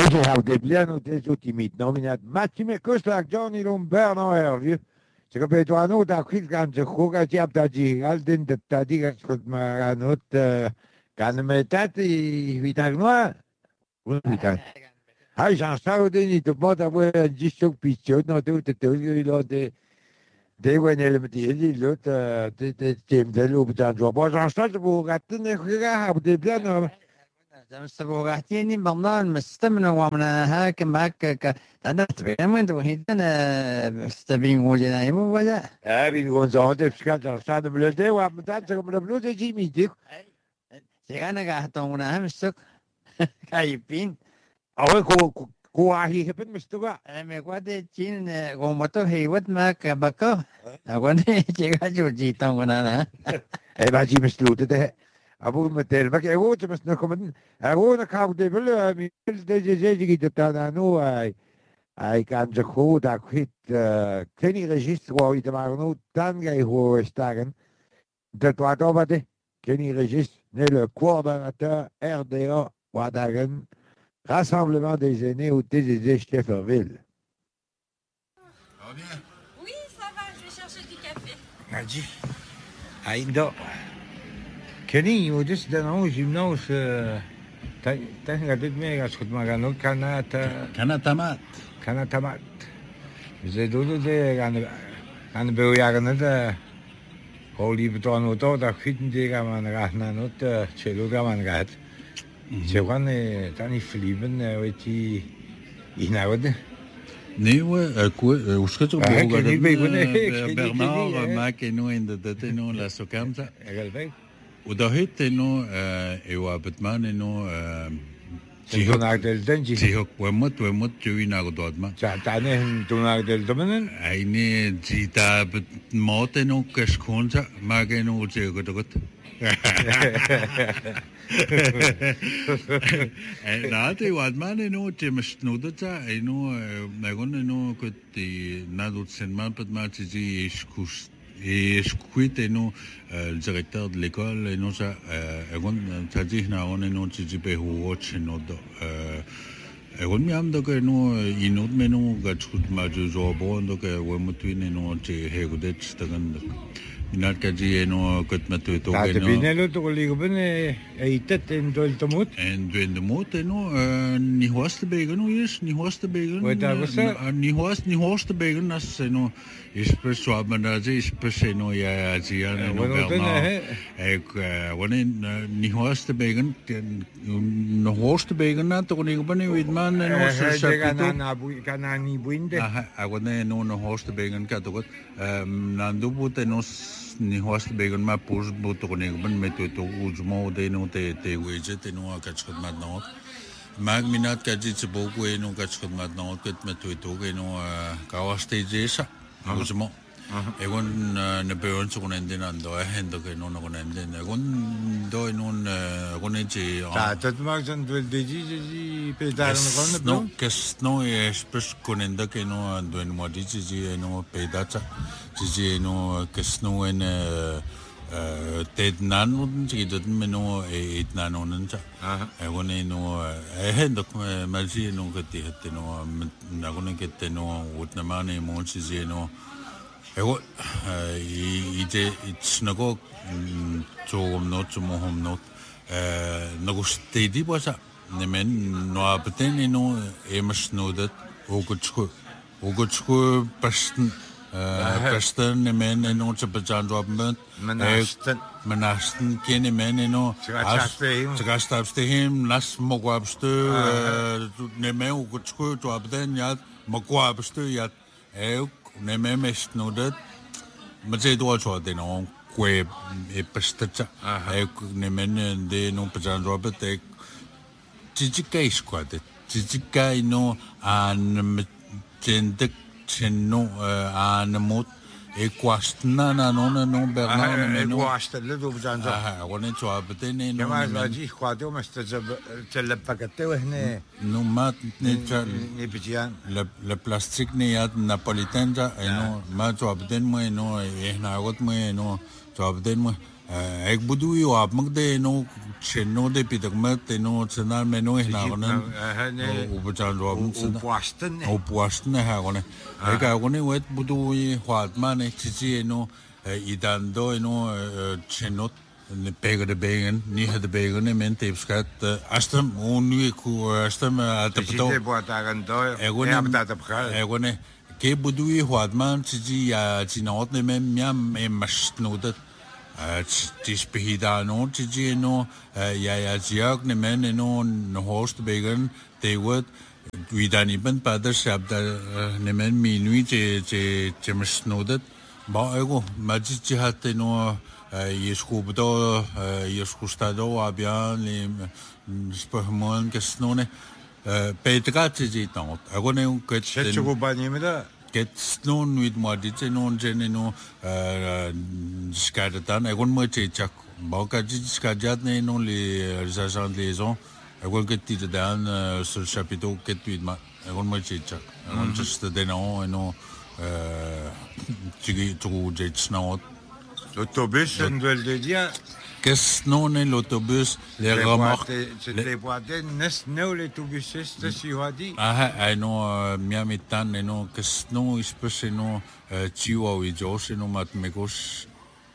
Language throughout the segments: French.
Deze houdt piano teso timid nominat Massime Costa Johnny Lomberno Erviu. Se capito a nota qui canto coca ci abtagi al dente tadiga scotma not can metati vitagnoa un vitan. Hai Jean Saudini to bota voi gisto piccio no tutte lo de wenel medi lot de tem de l'hôpital jo bo Jean Saudini pour gatne khira de piano مستبوغاتيني بمضان مستمنا ومنا هاك معك تنات بيمن وهيتنا مستبين ولنا يمو ولا بين gonzade fiscal stade blöde و متات comme blöde jimi dik سيغانا قاعدتونا همستك كايبين أول كو هي هبن مستوى أنا مقعد تين قومتو هيوت معك بكو أقول جيغا جوجيتونا أي باجي مستلوت ده أبو متل بك أقول بس نكمل أقول نكاب ده بلو ميل ده جيجي تتانا نو أي كان جخو دا كويت كني رجستر ويت مارنو تانجاي هو ستاغن ده تواتو بده كني رجستر le coordonnateur RDA Wadagen, Rassemblement des aînés au TZZ Stefferville. Ça va bien? Oui, ça va, je vais chercher du café. Nadji, Aïda, Kenny, au dessus d'un an, gymnase, t'as regardé de moi, je crois que Kanatamat. Kanatamat. J'ai d'autres des an beojagen Holy beton auto da khitten diga man rahna not chelo ga man gat. Chewan tani flieben weti inawde. Nee hoor, hoe schut op Bernard maak no in de dat no la sokamza. O da het no wa betman no Tonaag del denji. Zihok wemot juina godma. Tane tonaag del domenen. Aine zita mote no kaskonza mageno zegodogot. Nate wadman no temstnodata no nagon no kuti nadot senman patmat zi iskus escuite no le directeur de l'école et non ça ça dit na on non tu peux watch no on mi am donc no inot meno gatschut ma jo bon donc we mutune no te hegudet stagan inat kaji no kat matu to no binelo to ligben eitet en dol tomut en de mot no ni hoste begen no is ni hoste begen ni hoste begen as no is perso abanaje is perseno ya zian no Bernard ni hoste begen no hoste begen na to ni bani with man no kanani buinde no hoste begen ka to nandu bute no ni hoste begen ma pus buto ni ban meto to uzmo de no te weje te no ka chot mat no mag minat ka ji chbo ko no ka chot mat no ket meto to ge no ka waste jesa uzmo egon ne beon so konen den ando hendo ke no konen den egon do non konen ji dat mag zan dwel deji pe dar no kes no es pes konen da ke no do en modi ji no pe data ji no kes no en ted nanon ji dat meno et nanon ta egon no hendo ma ji no ke te no na konen ke te no ut na mane mo ji no ego 이제 스나고 조금 놓좀 모험 놓 나고 스테디 보자 네면 노아부터는 노 에머스노드 오고츠고 pasten men en onze bezand op met menasten kenne men en no gastafstehim las mogwabstu nemen ogotsku to abden ja mogwabstu ja nemen mesnodet maar ze door zo de no kwe pestcha nemen de no bezand op het Chichikai squad Chichikai no an jendek Chenno anamot equastna na no Bernard meno equastle do bjanza on to abtene no ma vaji khwado mastajab telapakate wehne no mat ne bijan le plastique ne yat napolitaine ja no ma to abten mo no ehna got mo no to abten mo ek budu yo ap magde no chenno de pitagmat no tsana meno hnagonan ubajan rom tsana opwasten ha gone ek agone wet budu hwatman tiji no idando no chenot ne pega de begen ni het de begen men tepskat astem onu ku astem atapto egone ke budu hwatman tiji ya jinot ne men miam masnodet Tispehida no tiji no ya ziak ne men no host begen they would we dan iben pader shabda ne men minui je masnodet ba ego majiji hat no yeskubdo yeskustado abia le spehmon kesnone petra tiji tant ego ne ket Chechubanyimida get snow with more non geneno scattertan. I want my chak Baukajiskajat non les agents de liaison. I will get it down sur le chapiteau get with my I want my chak. I want just the denon and no to jet snow. L'autobus, on doit le dire. Qu'est-ce non l'autobus les remorques les boîtes nesno l'autobus c'est si on dit ah no miamitan no qu'est-ce non is peut no chiwa wi jos no mat mekos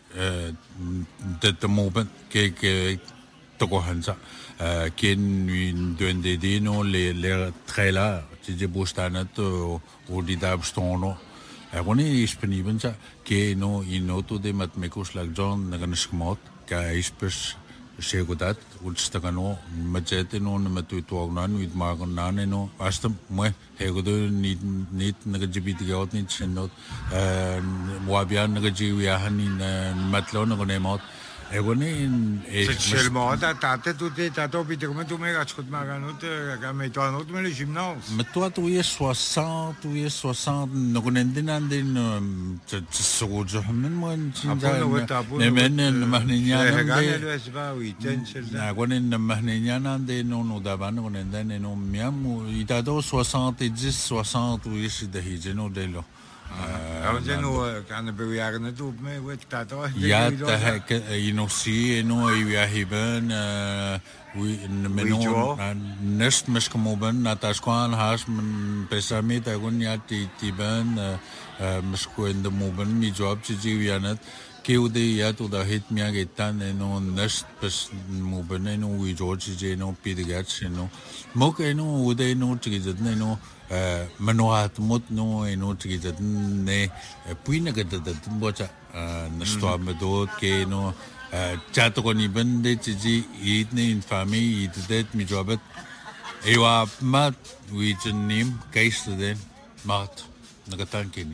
de moment que toko hansa ken duende dino les trailers ti bustanat o di dabstono agone is penibenza que no inoto de mat mekos lag John naganskmot ka ispes segudat ulstagano majete no matutuagnan with maganan no astam mo hegodo nit nagajibit gaot nit chenot wabian nagajiwiahan in matlo nagonemot egone seulement tate tutte tato pite come tu me gachot maganot ka metanot me le gymnase mais toi tu es 60 nagonendinan din tsugo men mo nemen mahninya nagonen mahninya de no daban nagonendan no miam itado 70 oui de hijeno de lo kan bewaren het op me wat dat hoor ja inosi no ia hiben we meno nest meskomoben natasquan has pesami tagun ya tiban mesko in de moben mi job ji wianet keude ya to da hit mia getan no nest pes moben no we george ji no pidigat no mok no ude no tgizet no manoat mot no eno tgizet ne puina gadat bocha nasto medot ke no chato koni bende ji itne infami itdet mi jobet ewa mat we nim case den mat nagatankeni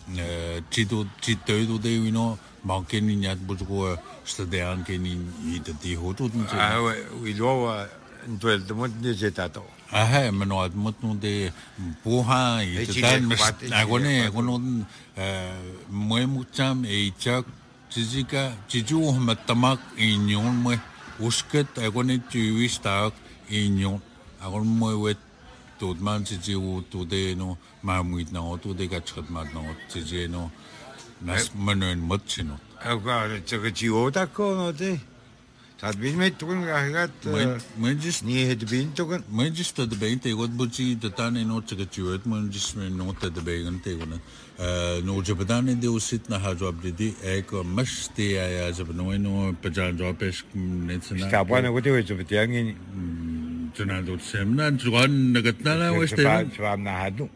chito de wino mankeni nyat bujo stadean keni itati hotut we do duel de mot de jetato ah manoat mot no de poha itetan agone gonon moi mucham e chak jijika jiju matamak inyon mo usket agone tuista inyon agon mo wet tot man jiju to de no mamuit na to de gachat mat no jije no nas manen motchino agora这个jiu da ko no de dat bin met toen gehat men just nie het bin toen men just de been te god buji de tan no te jiu men just no te de been te gon no jabadan de usit na ha job de ek masti ya jabno no pajan job es netsna sta bueno ko de jo betiangin Tonado semna juan nagatna weste swam na hadu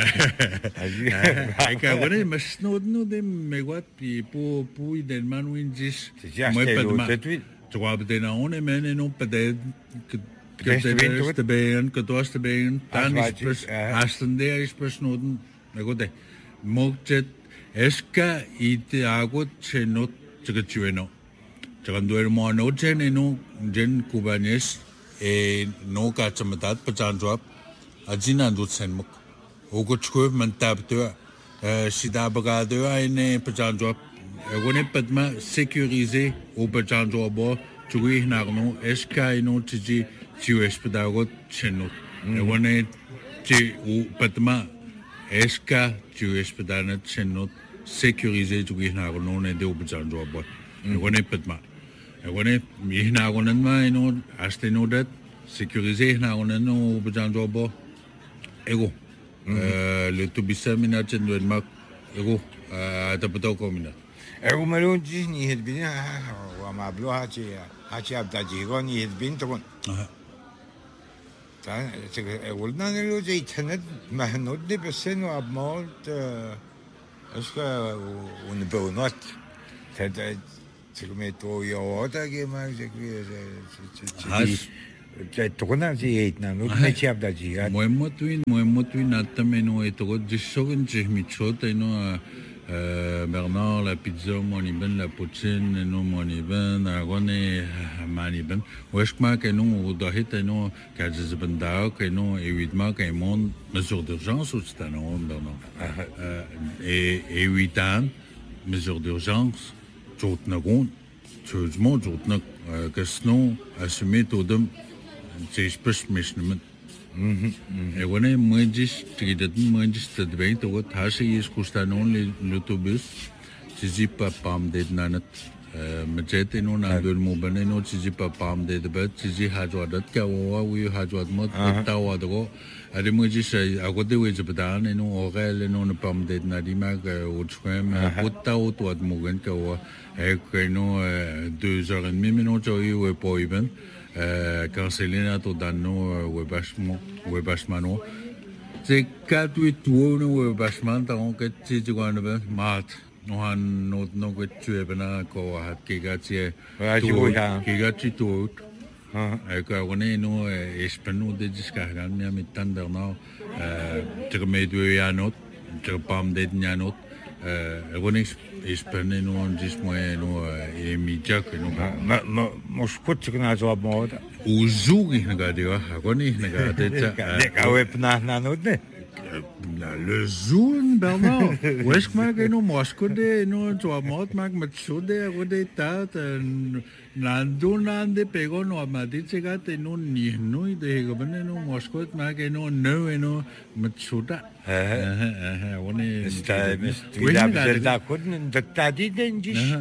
ai ka gone mas no de megwat pi po den manwin jis moi padma jawab de na one men no pade de been que tu hast de been dan is asten de is persnoden megode mogjet eska ite agot chenot chegchueno chagando mo no cheneno gen kubanes no kachamatat pajan job ajina dut senmuk ogochko mantab to sida bagado ine pajan job egone padma sécuriser au pajan job tugui nagno eska ino tiji chiwes padagot chenot egone ti u padma eska chiwes padanat chenot sécuriser tugui nagno ne de pajan job egone padma Agone ihna agonen ma ino asteno dat sécuriser ihna agonen no bejanjo bo ego le tubisa mina chendwen mak ego atapato komina ego melon ni hedbin wa mablo hachi abdajigo ni hedbin to ta قلنا له زي تند ما هنودي بس انه ابمولت اسكا ونبونات تد تلميتو يوتا كما زي تقولنا زي هيتنا نودي تشابداجي مويموتوين ناتمنو اتو جسوغن جهميتشوت انه Bernard, la pizza, mon iben, la poutine, non, mon iben, agone, man iben. Wesh-ma, que non, ou d'ahit, non, qu'azizbendao, que non, évidemment, que mon mesure d'urgence, ou c'est un nom, Bernard. Et 8 ans, mesure d'urgence, tout n'a gon, tout le monde, tout n'a, que sinon, assumer tout de, c'est je peux se mettre. Agone mangis tridatin mangis tadbeng to thase is kustanon l'autobus sisi pa pam de nanat majete no nandul mobane no sisi pa pam de bat sisi hajwadat ka wa wi hajwad mot tawa do ade mangis agode we jabdan no orel no no pam de nadima au tram potaw to ad mogen ka wa e no 2h30 no joy we poiben cancellé to danno webashmano c'est 4-8 no webashman tant que tu gwana mat no han no que tu e bana ko hat ke gatie ke gatie to ka wone no espano de discargan mi amitan Bernard termedo yanot terpam de yanot wone espano no dis moi no e mi jak no مش كنت كنا جواب مودا وزوغي نغاديوا هكوني نغاديتا كاوبنا نانودني le zoon Bernard wesh ma que no moskode no to mot mag matsude agode tat nandunande pego no amadice gate no ni no de gobane no moskot ma que no matsuda one da kudn da didnjish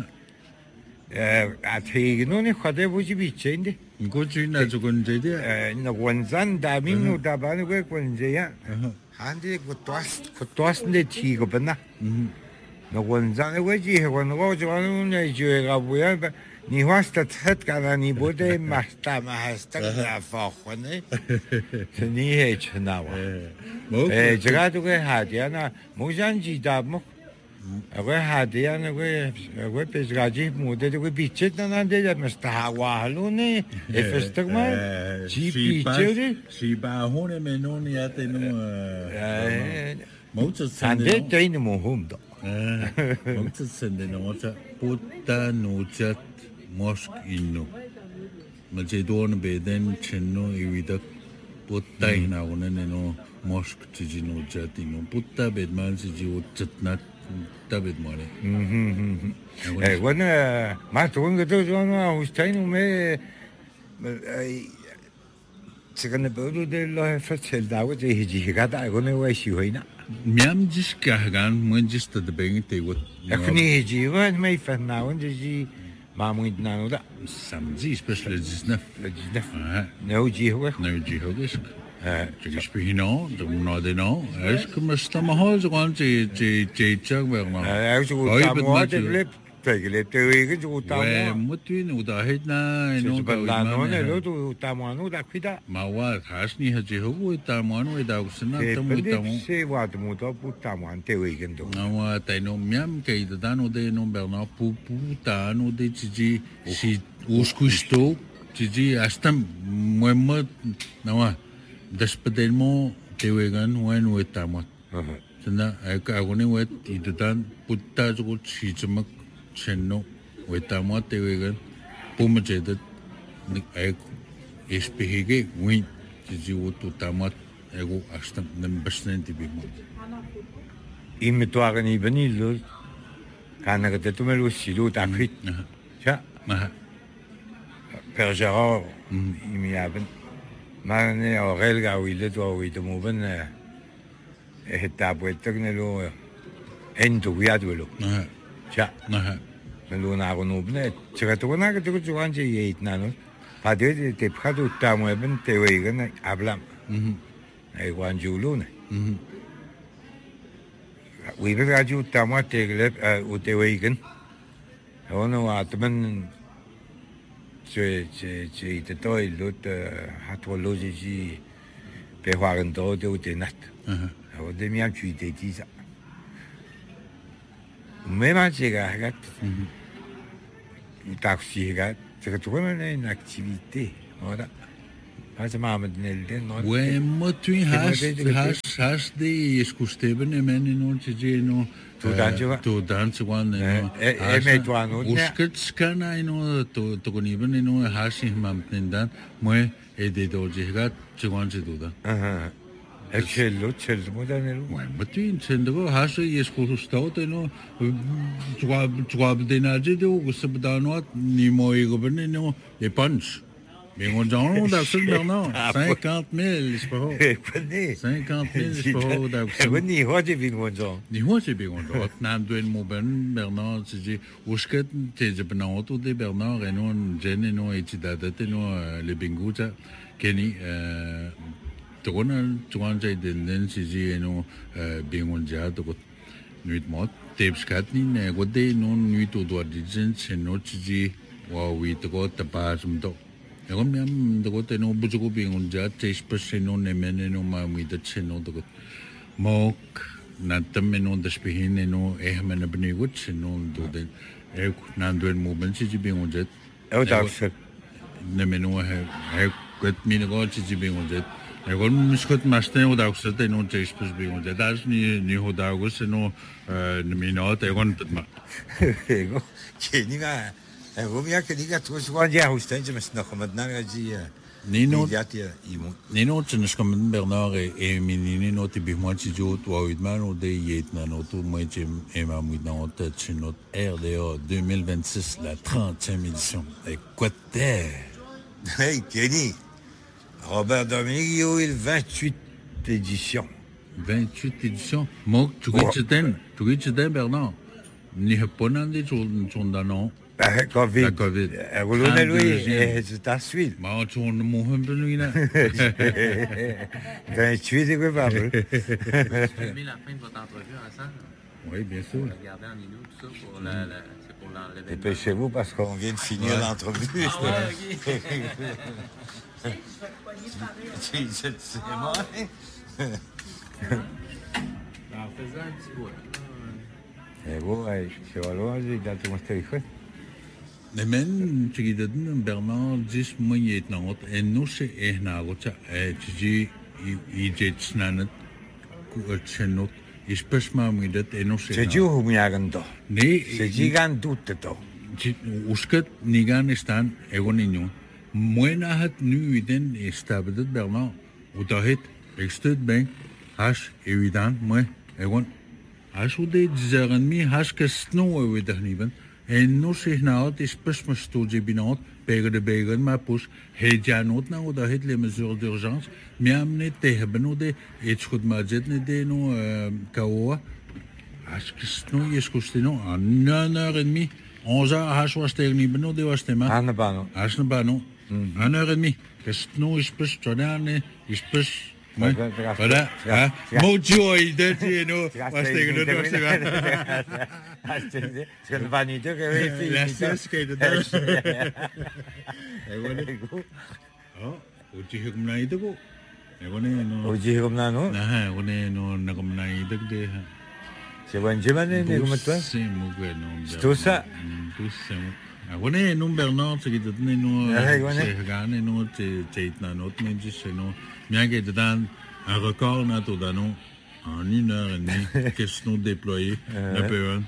athignone khade buji bichende gochina zugonjede na wanzan da minu da banu ke kunjeya hande kutos ne thigo bana na wanzan weji he no jwanu ne jega buya ni wasta thet kana ni bode masta mahasta ka fa khone ni he chnawa jega to ke hadiana mujanji da mo أقول هادي أنا أقول بس راجع مودة أقول بيتشت أنا ده مستحوالوني إفستغمال شيء بيتشودي شيء باهون منون ياتنو موت سندة تين مهم ده موت سندة نوتا بوتا نوتات ماسك إنو مجدون بدن شنو يويدا بوتا هنا وننو ماسك تجي نوتات إنو بوتا بدمان تجي وتتنات تابد مالي وانا ما تقول كده انا وستين وما تكن بقولوا ده الله فتل دعوة هيجي كذا يقولون هو شيء هنا ميام جس كهجان من جس تدبين تيغو أكني هيجي وين ما يفهمنا وين جي ما مودنا ولا سامزي سبيشال لجزنف نوجي هو إيش تجيش بهنا دمنادنا إيش كمستمع زغان تي تشاك بيرنا إيش قلت تغلب تغلب تغلب ومتوين وداهتنا إنه بلانون لو تامانو دا كذا ما هو خاشني هجي هو تامانو إذا وصلنا تمو سي واد مودا بوتامان تيويجن دو هو تينو ميام كيدا دانو دي نو بيرنا بو تانو دي تجي شي وسكوستو تجي أستم مهم نوا Despedimo tewegan wen wetamat. Tanda agone wet itutan putta jugo chichmak chenno wetamat tewegan pumajedat nik ay espehige win jiwo tutamat ego astam nambasnen tibimo. Imituagan ibanilo kana katetumelo silu takrit. Cha. Pergera imiaben. ماني أغلق عويلت وعويدمو بنا هتابو التقنلو عنده وياد ولو شا melunaarunuup tigaturunaaga tugutuanji yeitnaanut padri te prado tamueben te weigan ablam ai wanjuluna wiiga raju tamwa teglep ute weigan ono atman che te toi lut hatologi pe waren do de nat o de miam tu te tisa mema chega gat taxi gat c'est que une activité voilà pas ma nel no ouais moi tu has de escusteben men no tjeno to dance one me toi no usket skana no to koniben no has mam tindan moi e de dojiga tjwanche duda cello modanelo ouais moi tu sendo has escustado no twab de naje de usbdano ni moi goberneno e punch. Mais on dit, d'accord, Bernard, 50 000, je crois. 50 000, je crois, d'accord. Ni hoje bingonjo. Ni hoje bingonjo. Nam doen mo Bernard, c'est usket te Bernard ou de Bernard et non gene no etidada te no le binguja keni tona tuanja den c'est no bingonja to nuit mot tepskat ni ne gode non nuit au doigt dizen c'est no tji wa wi to go tapasum to Egon miam dogo te no bujugo bingon ja te no ne mene no ma mi de cheno dogo mok na temme no de spehine no mene bni gut no do de na doen moment si bingon jet dat ne meno gut mi no si bingon jet egon miskot masten o da te no te bingon jet das ni ho da go se no ne mi no te egon ma ego cheniga Rumia che dica tu squadri a Houston mas nog met nagaji Nino tens kom Bernard et menine no te bimwa ti jo to uitman o de yetna no to moi jem ema mudan tête notre RDO 2026 la 30e édition et quater Hey Kenny Robert Domingo il 28 édition 28 édition mo tu gitden Bernard ni heponande sondano Covid. La Covid. Roulona lui, c'est à suite. Ma tu mo hembeluina. 28 c'est quoi Vous filmez la fin de votre entrevue ensemble? Oui, bien sûr. Regardez en inou tout ça pour c'est pour l'enlever. Dépêchez-vous parce qu'on vient de finir l'entrevue. Ah ouais, ok. C'est moi. En faisant un petit bout. Et bon, je vais voir, j'ai dans ton téléphone. Men tigidden Bernard dis moyet not en no se nagocha tji I jetsnanet kuchenot ispesma midet en no se C'est du humiagando. Ne C'est gigant to. Usket nigan stan egoninyo moena hat nu iden estabedet Bernard utahet ekstet bank hash evident moi egon asude zeren mi hash kesno evident En no se naot is pesmas toje binot de begen ma pus hejanot na o da het les mesures d'urgence miam ne te hebben de et goed ma jet ne de no kawa askno yeskostino an 1h30 11 has was tegen ni beno de was tema Anabano 1h30 kestno is pes todane is pes voilà mojo idee no was tegen de was tema C'est le vanité que la c'est de oh uji hukmna idego egone no Uji humna no. na egone no nagamna idegde C'est bon, je m'en ai comme toi. c'est mugue no Tout ça. tout ça egone no Bernard c'est que no c'est gane no te na not mais c'est no bien que dedans un record na to dano en 1h30 question déployée la peu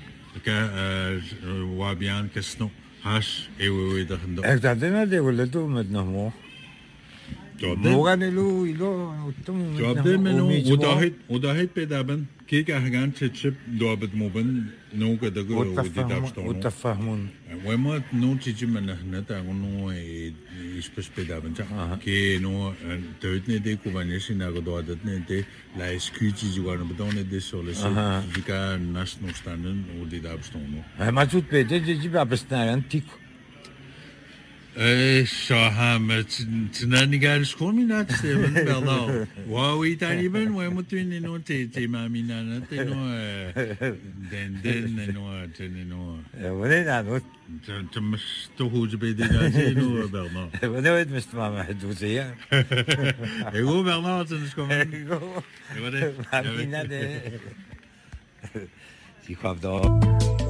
Wabian question hash et oui Exactement, de le tout maintenant moi. Moranello, il a Jobde men nu udahet bedaben kika hagan chip dobet moben no ka dago udidabston. Utafahmun. Wema no chichimen nata no ispes bedaben ke no deutne de kuvanesin ago dodet ne de la eskuti juan bedone de soles vika nas no standen udidabston. Maar zoet bede jiba bestaan antiek. Så har man til den gale skominat men Bernard. Wow, I tani ben, ouais, moi tu n'es non te mamina, te no den no te no. Wanneer dan ook? Te mis toch hoe je bij de no Bernard. Wanneer het mist mama doet ze ja. Ik hoor Bernard in de skomin. Mamina de. Die kwam daar.